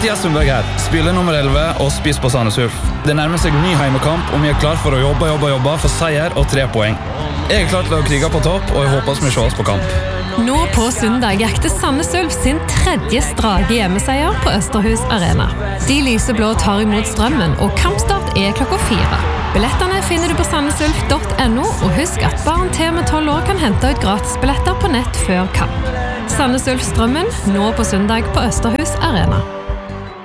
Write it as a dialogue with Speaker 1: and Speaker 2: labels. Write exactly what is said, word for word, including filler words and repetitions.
Speaker 1: Mathias Sundberg her, spiller nummer elleve og spiss på Sandnes Ulf. Det nærmer seg ny heimekamp, og vi er klar for å jobbe, jobbe, jobbe for seier og tre poeng. Jeg er klar til å krige på topp, og jeg håper vi ses på kamp.
Speaker 2: Nå på søndag jakter Sandnes Ulf sin tredje strake hjemmeseier på Østerhus Arena. De lyseblå tar imot strømmen, og kampstart er klokka fire. Billettene finner du på sandnesulf punktum no, og husk at barn til med tolv år kan hente ut gratisbilletter på nett før kamp. Sandnes Ulf Strømmen, nå på søndag på Østerhus Arena.